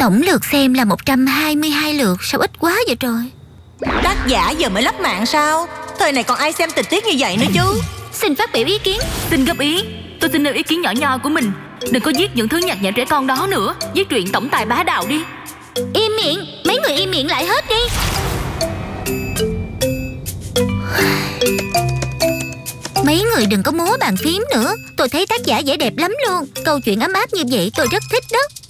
Tổng lượt xem là 122 lượt. Sao ít quá vậy trời? Tác giả giờ mới lắp mạng sao? Thời này còn ai xem tình tiết như vậy nữa chứ? Xin phát biểu ý kiến. Xin góp ý. Tôi xin nêu ý kiến nhỏ nho của mình. Đừng có viết những thứ nhạt nhẽo trẻ con đó nữa. Viết truyện tổng tài bá đạo đi. Im miệng. Mấy người im miệng lại hết đi. Mấy người đừng có múa bàn phím nữa. Tôi thấy tác giả vẽ đẹp lắm luôn. Câu chuyện ấm áp như vậy tôi rất thích đó.